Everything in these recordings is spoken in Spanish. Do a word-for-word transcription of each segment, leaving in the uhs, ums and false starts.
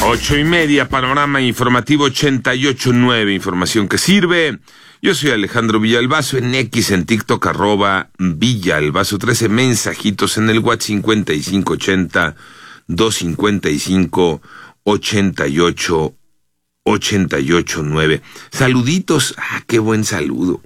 Ocho y media, panorama informativo ochenta y ocho nueve, información que sirve. Yo soy Alejandro Villalbazo, en X, en TikTok, arroba Villalbazo trece, mensajitos en el WhatsApp cincuenta y cinco ochenta, doscientos cincuenta y cinco, ochenta y ocho, ochenta y ocho nueve. Saluditos, ah, qué buen saludo.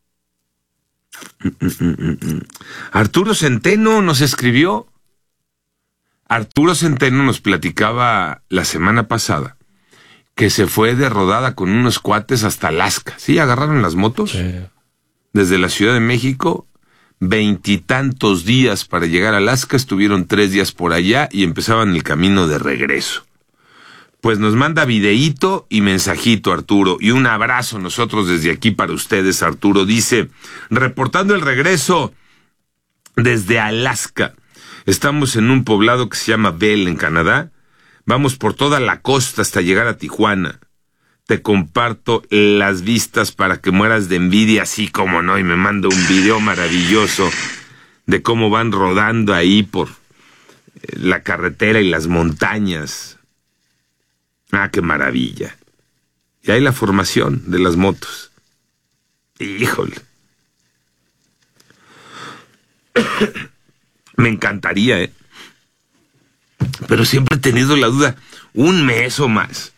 Mm, mm, mm, mm. Arturo Centeno nos escribió. Arturo Centeno nos platicaba la semana pasada que se fue de rodada con unos cuates hasta Alaska. ¿Sí? ¿Agarraron las motos? Sí. Desde la Ciudad de México, veintitantos días para llegar a Alaska, estuvieron tres días por allá y empezaban el camino de regreso. Pues nos manda videíto y mensajito, Arturo, y un abrazo nosotros desde aquí para ustedes, Arturo. Dice, reportando el regreso desde Alaska. Estamos en un poblado que se llama Bell, en Canadá. Vamos por toda la costa hasta llegar a Tijuana. Te comparto las vistas para que mueras de envidia, así como no, y me manda un video maravilloso de cómo van rodando ahí por la carretera y las montañas. Ah, qué maravilla. Y ahí la formación de las motos. Híjole. Me encantaría, ¿eh? Pero siempre he tenido la duda, un mes o más.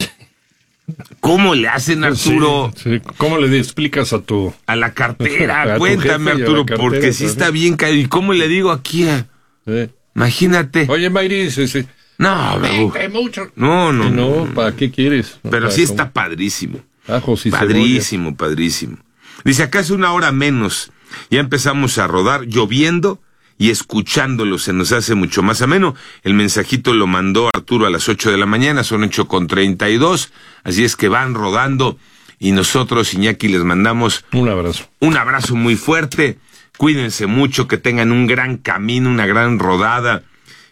¿Cómo le hacen, Arturo? Sí, sí. ¿Cómo le explicas a tu... A la cartera? A Cuéntame, Arturo, cartera, porque sí está bien caído. ¿Y cómo le digo aquí a... Sí. Imagínate. Oye, Mayri, sí, sí. No, me mucho. No, no, no. No, ¿para qué quieres? No, pero sí ¿cómo? Está padrísimo. Ajos y padrísimo, cebolla. Padrísimo. Dice, acá es una hora menos. Ya empezamos a rodar, lloviendo, y escuchándolo se nos hace mucho más ameno. El mensajito lo mandó Arturo a las ocho de la mañana, son ocho con treinta y dos, así es que van rodando, y nosotros, Iñaki, les mandamos un abrazo. Un abrazo muy fuerte, cuídense mucho, que tengan un gran camino, una gran rodada,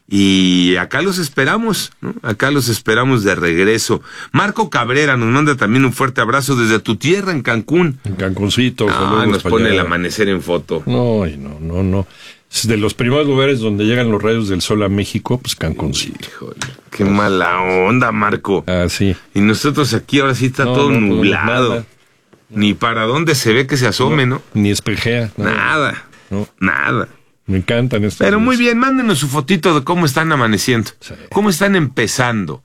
y acá los esperamos, ¿no? Acá los esperamos de regreso. Marco Cabrera nos manda también un fuerte abrazo desde tu tierra, en Cancún. En Cancuncito. Ah, nos pone allá el amanecer en foto. No, no, no, no. Es de los primeros lugares donde llegan los rayos del sol a México, pues Cancuncito. Híjole, qué mala onda, Marco. Ah, sí. Y nosotros aquí ahora sí está no, todo no, nublado. Ni para dónde se ve que se asome, ¿no? ¿no? Ni espejea. Nada. Nada. No. Nada. Me encantan estos Pero días. muy bien, mándenos su fotito de cómo están amaneciendo. Sí. Cómo están empezando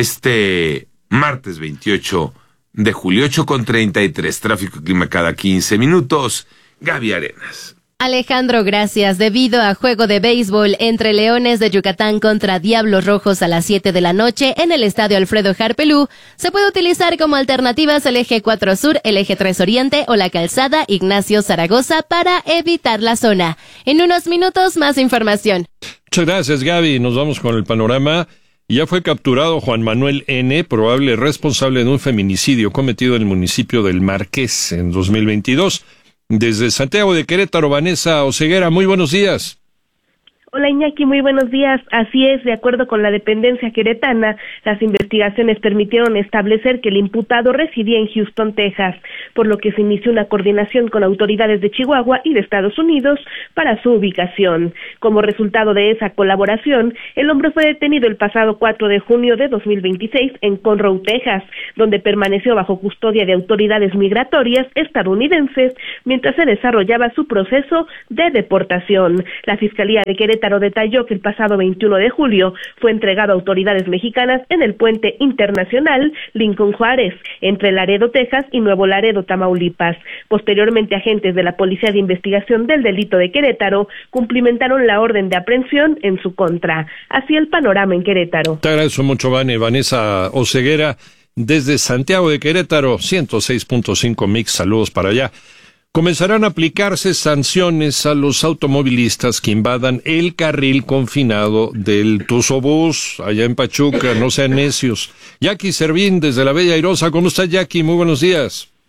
este martes veintiocho de julio, ocho con treinta y tres. Tráfico y clima cada quince minutos. Gaby Arenas. Alejandro, gracias. Debido a juego de béisbol entre Leones de Yucatán contra Diablos Rojos a las siete de la noche en el Estadio Alfredo Harpelú, se puede utilizar como alternativas el eje cuatro Sur, el eje tres Oriente o la calzada Ignacio Zaragoza para evitar la zona. En unos minutos, más información. Muchas gracias, Gaby. Nos vamos con el panorama. Ya fue capturado Juan Manuel N., probable responsable de un feminicidio cometido en el municipio del Marqués en dos mil veintidós. Desde Santiago de Querétaro, Vanessa Oseguera, muy buenos días. Hola Iñaki, muy buenos días. Así es, de acuerdo con la dependencia queretana, las investigaciones permitieron establecer que el imputado residía en Houston, Texas, por lo que se inició una coordinación con autoridades de Chihuahua y de Estados Unidos para su ubicación. Como resultado de esa colaboración, el hombre fue detenido el pasado cuatro de junio de dos mil veintiséis en Conroe, Texas, donde permaneció bajo custodia de autoridades migratorias estadounidenses mientras se desarrollaba su proceso de deportación. La Fiscalía de Querétaro detalló que el pasado veintiuno de julio fue entregado a autoridades mexicanas en el puente internacional Lincoln Juárez, entre Laredo, Texas y Nuevo Laredo, Tamaulipas. Posteriormente, agentes de la Policía de Investigación del Delito de Querétaro cumplimentaron la orden de aprehensión en su contra. Así el panorama en Querétaro. Te agradezco mucho, Vane. Vanessa Oseguera, desde Santiago de Querétaro, ciento seis punto cinco Mix, saludos para allá. Comenzarán a aplicarse sanciones a los automovilistas que invadan el carril confinado del Tuzobús, allá en Pachuca, no sean necios. Jackie Servín, desde la Bella Airosa, ¿cómo está, Jackie? Muy buenos días.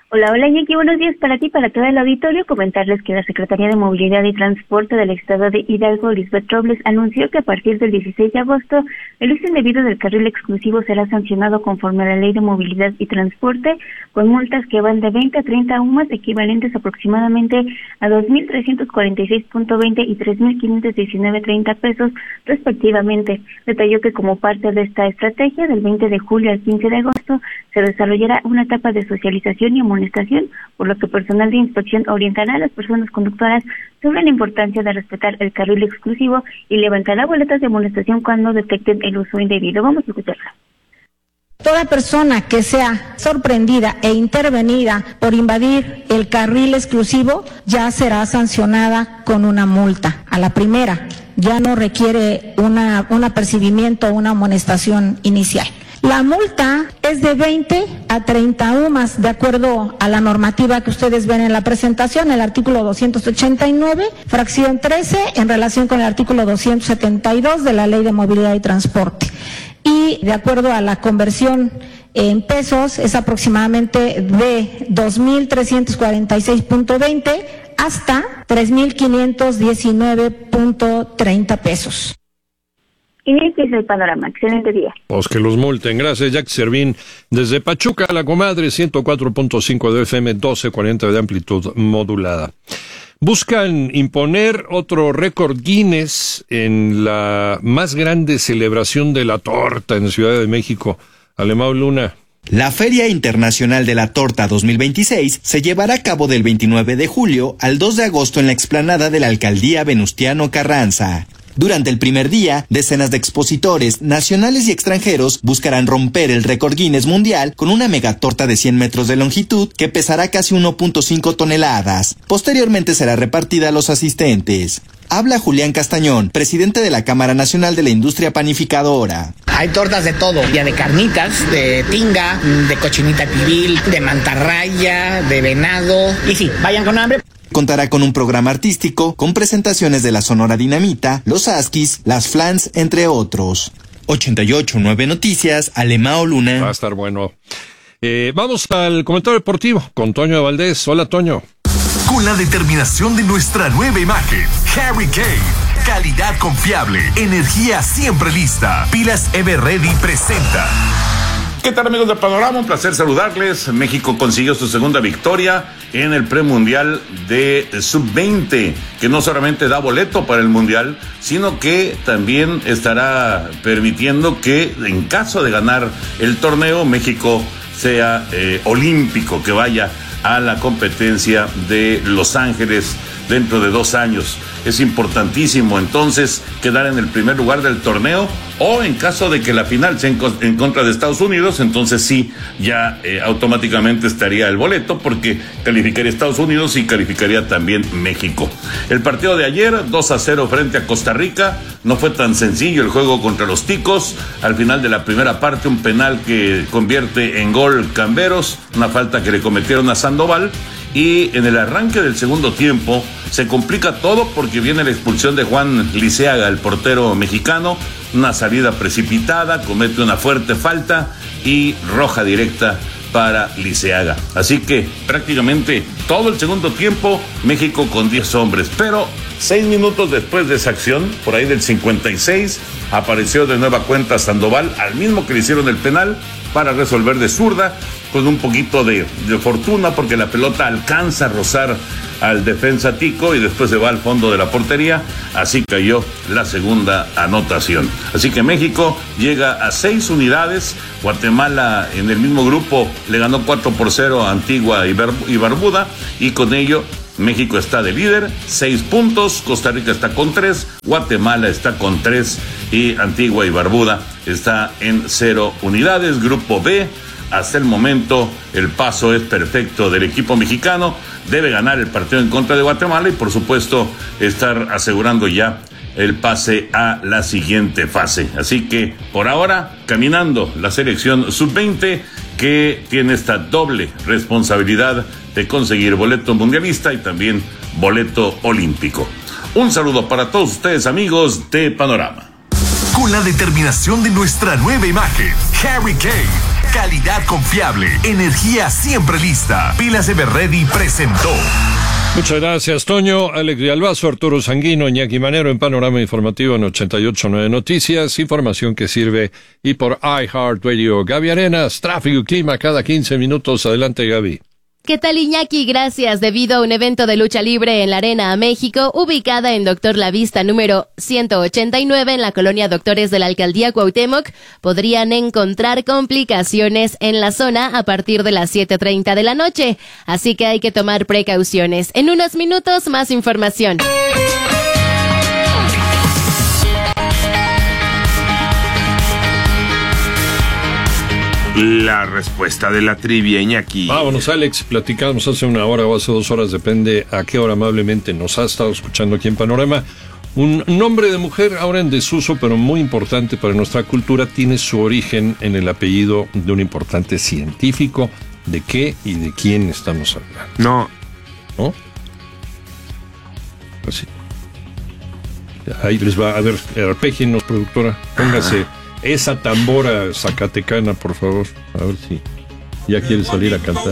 Hola, hola Iñaki, buenos días para ti, para todo el auditorio. Comentarles que la Secretaría de Movilidad y Transporte del Estado de Hidalgo, Lisbeth Robles, anunció que a partir del dieciséis de agosto el uso indebido del carril exclusivo será sancionado conforme a la Ley de Movilidad y Transporte, con multas que van de veinte a treinta U M A S, equivalentes aproximadamente a dos mil trescientos cuarenta y seis punto veinte y tres mil quinientos diecinueve punto treinta pesos respectivamente. Detalló que como parte de esta estrategia, del veinte de julio al quince de agosto, se desarrollará una etapa de socialización y amonestación, por lo que personal de inspección orientará a las personas conductoras sobre la importancia de respetar el carril exclusivo y levantará boletas de amonestación cuando detecten el uso indebido. Vamos a escucharla. Toda persona que sea sorprendida e intervenida por invadir el carril exclusivo ya será sancionada con una multa. A la primera, ya no requiere una, un apercibimiento o una amonestación inicial. La multa es de veinte a treinta U M A S, de acuerdo a la normativa que ustedes ven en la presentación, el artículo doscientos ochenta y nueve, fracción trece, en relación con el artículo doscientos setenta y dos de la Ley de Movilidad y Transporte. Y de acuerdo a la conversión en pesos, es aproximadamente de dos mil trescientos cuarenta y seis punto veinte hasta tres mil quinientos diecinueve punto treinta pesos. Y este es el panorama. Excelente día. Pues que los multen. Gracias, Jack Servín. Desde Pachuca, La Comadre, ciento cuatro punto cinco de F M, doce cuarenta de amplitud modulada. Buscan imponer otro récord Guinness en la más grande celebración de la torta en Ciudad de México. Alemão Luna. La Feria Internacional de la Torta dos mil veintiséis se llevará a cabo del veintinueve de julio al dos de agosto en la explanada de la Alcaldía Venustiano Carranza. Durante el primer día, decenas de expositores nacionales y extranjeros buscarán romper el récord Guinness mundial con una megatorta de cien metros de longitud que pesará casi uno punto cinco toneladas. Posteriormente será repartida a los asistentes. Habla Julián Castañón, presidente de la Cámara Nacional de la Industria Panificadora. Hay tortas de todo, ya de carnitas, de tinga, de cochinita pibil, de mantarraya, de venado. Y sí, vayan con hambre. Contará con un programa artístico, con presentaciones de la Sonora Dinamita, los Askis, las Flans, entre otros. ochenta y ocho punto nueve Noticias, Alemão Luna. Va a estar bueno. Eh, vamos al comentario deportivo con Toño de Valdés. Hola, Toño. Con la determinación de nuestra nueva imagen, Harry Kane. Calidad confiable, energía siempre lista. Pilas Everready presenta. ¿Qué tal, amigos de Panorama? Un placer saludarles. México consiguió su segunda victoria en el premundial de sub veinte, que no solamente da boleto para el mundial, sino que también estará permitiendo que, en caso de ganar el torneo, México sea eh, olímpico, que vaya a la competencia de Los Ángeles dentro de dos años. Es importantísimo entonces quedar en el primer lugar del torneo, o en caso de que la final sea en, co- en contra de Estados Unidos, entonces sí, ya eh, automáticamente estaría el boleto, porque calificaría Estados Unidos y calificaría también México. El partido de ayer, dos a cero frente a Costa Rica, no fue tan sencillo el juego contra los Ticos. Al final de la primera parte, un penal que convierte en gol Camberos, una falta que le cometieron a Sandoval. Y en el arranque del segundo tiempo se complica todo porque viene la expulsión de Juan Liceaga, el portero mexicano, una salida precipitada, comete una fuerte falta y roja directa para Liceaga. Así que prácticamente todo el segundo tiempo México con diez hombres, pero seis minutos después de esa acción, por ahí del cincuenta y seis, apareció de nueva cuenta Sandoval, al mismo que le hicieron el penal, para resolver de zurda, con un poquito de, de fortuna, porque la pelota alcanza a rozar al defensa tico y después se va al fondo de la portería. Así cayó la segunda anotación. Así que México llega a seis unidades. Guatemala, en el mismo grupo, le ganó cuatro por cero a Antigua y, Bar- y Barbuda, y con ello México está de líder, seis puntos, Costa Rica está con tres, Guatemala está con tres y Antigua y Barbuda está en cero unidades. Grupo B, hasta el momento el paso es perfecto del equipo mexicano, debe ganar el partido en contra de Guatemala y por supuesto estar asegurando ya el pase a la siguiente fase. Así que por ahora caminando la selección sub veinte, que tiene esta doble responsabilidad de conseguir boleto mundialista y también boleto olímpico. Un saludo para todos ustedes, amigos de Panorama. Con la determinación de nuestra nueva imagen, Harry Kane. calidad confiable, energía siempre lista. Pilas Everready presentó. Muchas gracias, Toño. Alex Villalbazo, Arturo Sanguino, Iñaki Manero en Panorama Informativo en ochenta y ocho punto nueve Noticias. Información que sirve y por iHeartRadio. Gaby Arenas, tráfico y clima cada quince minutos. Adelante, Gaby. ¿Qué tal, Iñaki? Gracias. Debido a un evento de lucha libre en la Arena México, ubicada en Doctor La Vista número ciento ochenta y nueve en la colonia Doctores de la Alcaldía Cuauhtémoc, podrían encontrar complicaciones en la zona a partir de las siete treinta de la noche. Así que hay que tomar precauciones. En unos minutos, más información. La respuesta de la trivia, Iñaki. Vámonos, Alex. Platicamos hace una hora o hace dos horas, depende a qué hora amablemente nos ha estado escuchando aquí en Panorama. Un nombre de mujer ahora en desuso, pero muy importante para nuestra cultura, tiene su origen en el apellido de un importante científico. ¿De qué y de quién estamos hablando? No. ¿No? Así. Ahí les va. A ver, arpégienos, productora. Póngase Ajá. esa tambora zacatecana, por favor. A ver si ya quiere salir a cantar.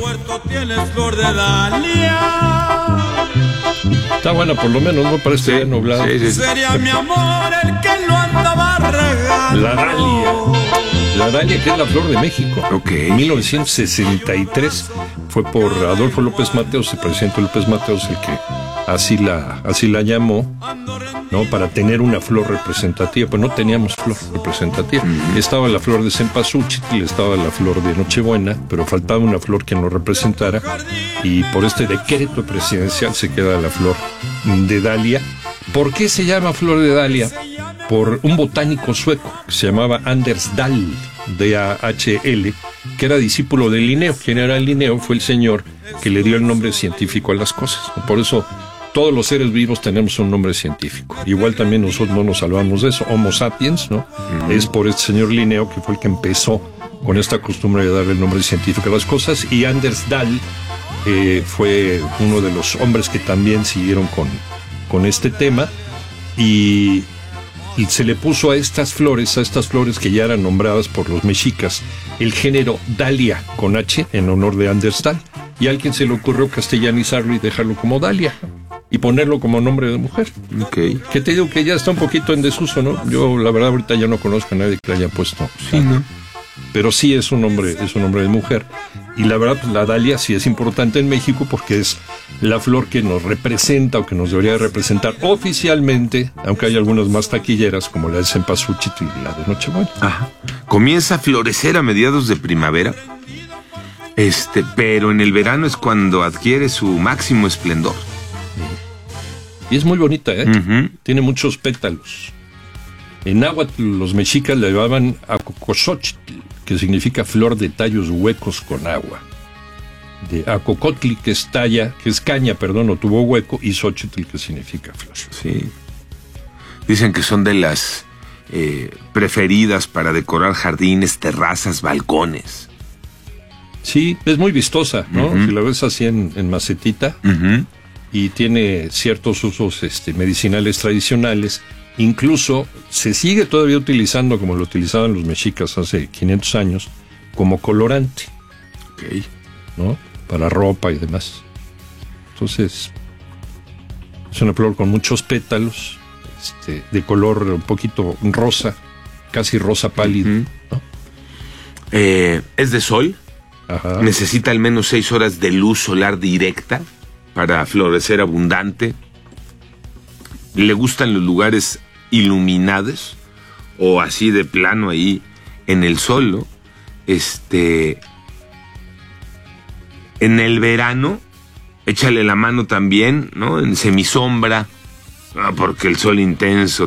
Está buena, por lo menos, no parece sí, nublado. Sí, sí, sí. Sería mi amor el que lo andaba regando. La dalia. La dalia, que es la flor de México. Ok. En mil novecientos sesenta y tres fue por Adolfo López Mateos, el presidente López Mateos, el que así la, así la llamó, ¿no? Para tener una flor representativa. Pues no teníamos flor representativa. Mm-hmm. Estaba la flor de cempasúchil, estaba la flor de Nochebuena, pero faltaba una flor que nos representara. Y por este decreto presidencial se queda la flor de dalia. ¿Por qué se llama flor de dalia? Por un botánico sueco que se llamaba Anders Dahl, D A H L, que era discípulo de Linneo. ¿Quién era Linneo? Fue el señor que le dio el nombre científico a las cosas. Por eso todos los seres vivos tenemos un nombre científico. Igual también nosotros no nos salvamos de eso. Homo sapiens, ¿no? Uh-huh. Es por este señor Linneo, que fue el que empezó con esta costumbre de darle el nombre científico a las cosas. Y Anders Dahl eh, fue uno de los hombres que también siguieron con, con este tema. Y Y se le puso a estas flores, a estas flores que ya eran nombradas por los mexicas, el género Dalia, con H, en honor de Anders Dahl. Y a alguien se le ocurrió castellanizarlo y dejarlo como Dalia, y ponerlo como nombre de mujer. Okay. Que te digo que ya está un poquito en desuso, ¿no? Yo, la verdad, ahorita ya no conozco a nadie que le haya puesto. Sí, ¿no? Pero sí es un nombre, es un nombre de mujer. Y la verdad, pues, la dalia sí es importante en México porque es la flor que nos representa o que nos debería representar oficialmente, aunque hay algunas más taquilleras como la de cempasúchil y la de Nochebuena. Ajá. Comienza a florecer a mediados de primavera, este, pero en el verano es cuando adquiere su máximo esplendor. Y es muy bonita, ¿eh? Uh-huh. Tiene muchos pétalos. En náhuatl los mexicas le llamaban acocoxochitl, que significa flor de tallos huecos con agua. De acocotli, que es talla, que es caña, perdón, no tuvo hueco, y xochitl, que significa flor. Sí. Dicen que son de las eh, preferidas para decorar jardines, terrazas, balcones. Sí, es muy vistosa, ¿no? Uh-huh. Si la ves así en, en macetita, uh-huh. y tiene ciertos usos este, medicinales tradicionales. Incluso se sigue todavía utilizando, como lo utilizaban los mexicas hace quinientos años, como colorante. Ok. ¿No? Para ropa y demás. Entonces, es una flor con muchos pétalos, este, de color un poquito rosa, casi rosa pálido. Uh-huh. ¿No? Eh, es de sol. Ajá. Necesita al menos seis horas de luz solar directa para florecer abundante. Le gustan los lugares iluminados o así de plano ahí en el sol, ¿no? Este, en el verano, échale la mano también, ¿no? En semisombra, porque el sol intenso